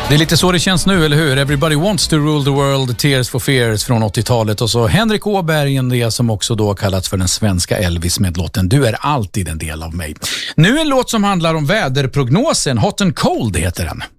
Det är lite så det känns nu, eller hur? Everybody wants to rule the world, Tears for Fears från 80-talet. Och så Henrik Åberg, det som också då kallats för den svenska Elvis med låten Du är alltid en del av mig. Nu en låt som handlar om väderprognosen, Hot and Cold heter den.